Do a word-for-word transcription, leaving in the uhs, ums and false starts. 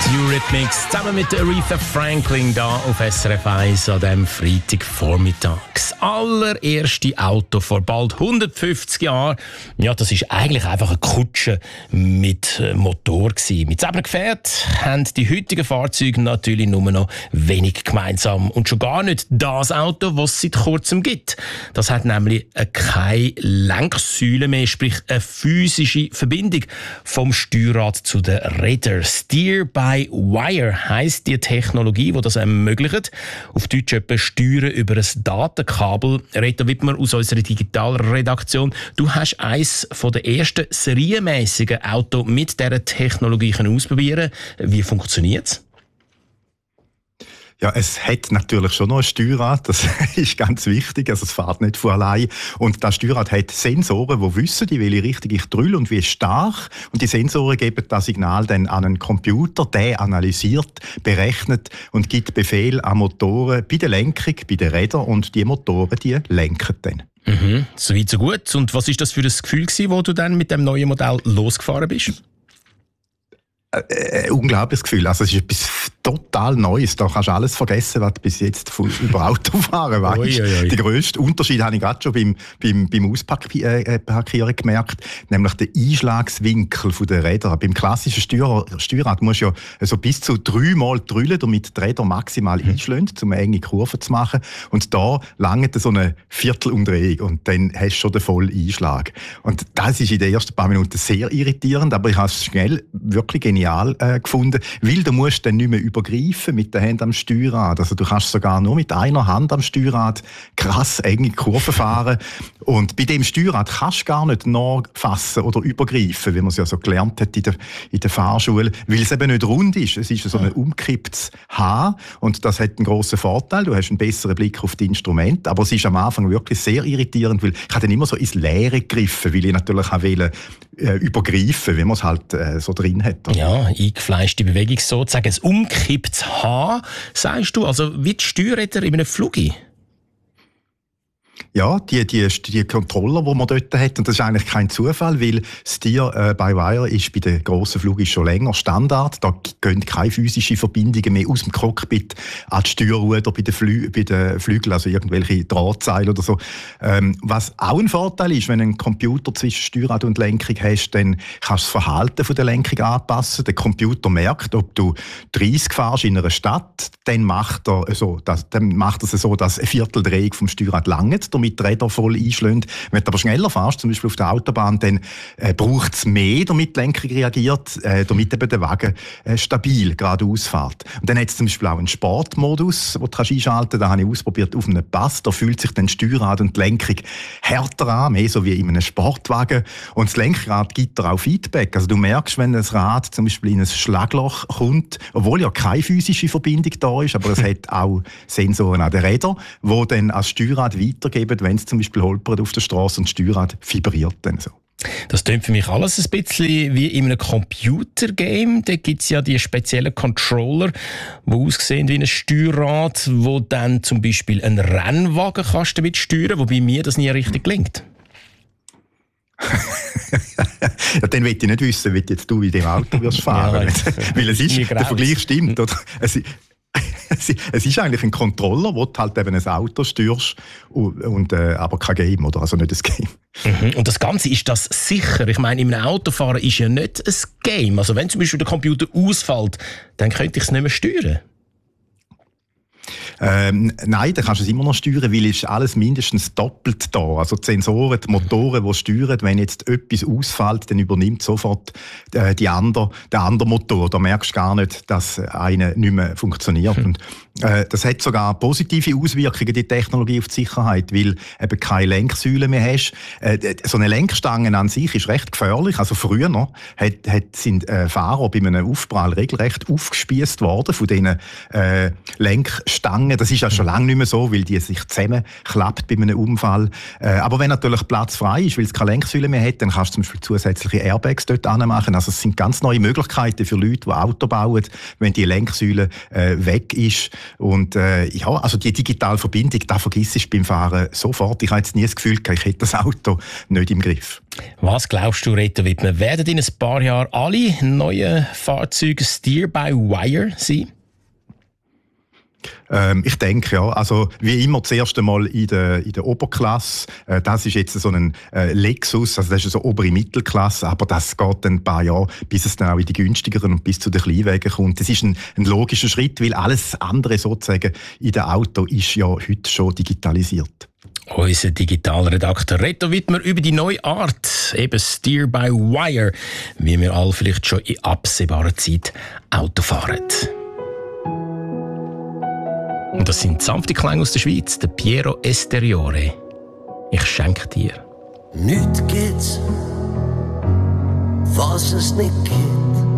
Eurythmics zusammen mit Aretha Franklin da auf S R F eins an diesem Freitagvormittag. Das allererste Auto vor bald hundertfünfzig Jahren, ja, das ist eigentlich einfach eine Kutsche mit Motor gewesen. Mit selber Gefährt haben die heutigen Fahrzeuge natürlich nur noch wenig gemeinsam. Und schon gar nicht das Auto, das es seit kurzem gibt. Das hat nämlich keine Lenksäule mehr, sprich eine physische Verbindung vom Steuerrad zu den Rädern. Steer by Wire heisst die Technologie, die das ermöglicht. Auf Deutsch etwa Steuern über ein Datenkabel. Rita Wittmer aus unserer Digitalredaktion. Du hast eines der ersten serienmässigen Autos mit dieser Technologie ausprobieren. Wie funktioniert es? Ja, es hat natürlich schon noch ein Steuerrad, das ist ganz wichtig, also es fährt nicht von allein. Und das Steuerrad hat Sensoren, die wissen, in welche Richtung ich drülle und wie stark. Und die Sensoren geben das Signal dann an einen Computer, der analysiert, berechnet und gibt Befehl an Motoren bei der Lenkung, bei den Rädern, und die Motoren, die lenken dann. Mhm, so weit, so gut. Und was ist das für ein Gefühl gewesen, wo du dann mit dem neuen Modell losgefahren bist? Äh, ein unglaubliches Gefühl. Also es ist etwas total Neues. Da kannst du alles vergessen, was du bis jetzt von, über Autofahren weißt. Ui, ui, ui. Den grössten Unterschied habe ich gerade schon beim, beim, beim Ausparkieren gemerkt, nämlich den Einschlagswinkel der Räder. Beim klassischen Steuer, Steuerrad musst du ja also bis zu dreimal drüllen, damit die Räder maximal mhm. einschlagen, um eine enge Kurve zu machen. Und da langt so eine Viertelumdrehung und dann hast du schon den vollen Einschlag. Und das ist in den ersten paar Minuten sehr irritierend, aber ich habe es schnell wirklich genial äh, gefunden, weil du musst dann nicht mehr übergreifen mit der Hand am Steuerrad. Also du kannst sogar nur mit einer Hand am Steuerrad krass enge Kurven fahren. Und bei dem Steuerrad kannst du gar nicht nachfassen oder übergreifen, wie man es ja so gelernt hat in der, in der Fahrschule, weil es eben nicht rund ist. Es ist so ein umgekipptes Haar und das hat einen grossen Vorteil. Du hast einen besseren Blick auf die Instrumente, aber es ist am Anfang wirklich sehr irritierend, weil ich habe dann immer so ins Leere gegriffen, weil ich natürlich auch wollte, äh, übergreifen, wie man es halt äh, so drin hat. Oder? Ja, eingefleischte Bewegung sozusagen. Ein umgekipptes Haar, sagst du, also wie die Steuerräder in einem Flugzeug? Ja, die, die, die Controller, die man dort hat, und das ist eigentlich kein Zufall, weil Steer äh, by Wire ist bei den grossen Flugzeugen schon länger Standard. Da gehen keine physischen Verbindungen mehr aus dem Cockpit an die Steuerruder bei den, Flü- bei den Flügeln, also irgendwelche Drahtseile oder so. Ähm, was auch ein Vorteil ist, wenn du einen Computer zwischen Steuerrad und Lenkung hast, dann kannst du das Verhalten von der Lenkung anpassen. Der Computer merkt, ob du dreißig fährst in einer Stadt, dann macht er so, dass, dann macht er es so, dass eine Vierteldrehung vom Steuerrad langt, damit die Räder voll einschlägt. Wenn du aber schneller fährst, zum Beispiel auf der Autobahn, dann äh, braucht es mehr, damit die Lenkung reagiert, äh, damit eben der Wagen äh, stabil geradeaus fährt. Und dann hat es zum Beispiel auch einen Sportmodus, den du kannst einschalten kannst. Da habe ich ausprobiert auf einem Pass. Da fühlt sich dann Steuerrad und die Lenkung härter an, mehr so wie in einem Sportwagen. Und das Lenkrad gibt dir auch Feedback. Also du merkst, wenn das Rad zum Beispiel in ein Schlagloch kommt, obwohl ja keine physische Verbindung da ist, aber es hat auch Sensoren an den Rädern, die dann als Steuerrad weitergeben, wenn es zum Beispiel holpert auf der Straße und das Steuerrad vibriert dann so. Das klingt für mich alles ein bisschen wie in einem Computergame. Da gibt es ja die speziellen Controller, die aussehen wie ein Steuerrad, wo dann zum Beispiel einen Rennwagen kannst damit steuern, wobei mir das nie richtig gelingt. Ja, dann will ich nicht wissen, wie jetzt du in dem Auto wirst fahren. Ja, weil es ist, der Vergleich stimmt. Oder? Es, es ist eigentlich ein Controller, wo du halt eben ein Auto steuerst, und, und, äh, aber kein Game, oder? Also nicht ein Game. Mhm. Und das Ganze, ist das sicher? Ich meine, in einem Autofahren ist ja nicht ein Game. Also wenn zum Beispiel der Computer ausfällt, dann könnte ich es nicht mehr steuern. Ähm, nein, dann kannst du es immer noch steuern, weil es ist alles mindestens doppelt da. Also die Sensoren, die Motoren, die steuern, wenn jetzt etwas ausfällt, dann übernimmt sofort äh, die andere, der andere Motor. Da merkst du gar nicht, dass einer nicht mehr funktioniert. Hm. Und, äh, das hat sogar positive Auswirkungen, die Technologie, auf die Sicherheit, weil eben keine Lenksäule mehr hast. Äh, so eine Lenkstange an sich ist recht gefährlich. Also früher noch hat, hat, sind äh, Fahrer bei einem Aufprall regelrecht aufgespießt worden von diesen äh, Lenkstangen, hängen. Das ist ja schon lange nicht mehr so, weil die sich zusammenklappt bei einem Unfall. Äh, aber wenn natürlich Platz frei ist, weil es keine Lenksäule mehr hat, dann kannst du zum Beispiel zusätzliche Airbags dort anmachen. Also es sind ganz neue Möglichkeiten für Leute, die Auto bauen, wenn die Lenksäule äh, weg ist. Und äh, ja, also die digitale Verbindung, da vergisst du beim Fahren sofort. Ich habe jetzt nie das Gefühl, ich hätte das Auto nicht im Griff. Was glaubst du, Reto Wittmer, werden in ein paar Jahren alle neuen Fahrzeuge Steer-by-Wire sein? Ähm, ich denke, ja. Also, wie immer, das erste Mal in der, in der Oberklasse. Äh, das ist jetzt so ein äh, Lexus, also das ist so obere Mittelklasse, aber das geht ein paar Jahre, bis es dann auch in die günstigeren und bis zu den Kleinwagen kommt. Das ist ein, ein logischer Schritt, weil alles andere sozusagen in dem Auto ist ja heute schon digitalisiert. Unser Digitalredakteur Reto Wittmer über die neue Art, eben Steer-by-Wire, wie wir alle vielleicht schon in absehbarer Zeit Auto fahren. Und das sind sanfte Klänge aus der Schweiz, der Piero Esteriore. Ich schenke dir. Nichts gibt's, was es nicht gibt.